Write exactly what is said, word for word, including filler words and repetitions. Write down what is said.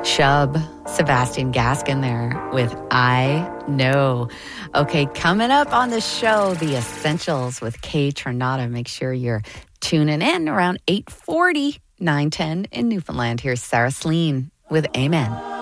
Shub, Sebastian Gaskin there with I Know. Okay, coming up on the show, The Essentials with Kay Tronada. Make sure you're tuning in around eight forty, nine ten in Newfoundland. Here's Sarah Slean with Amen.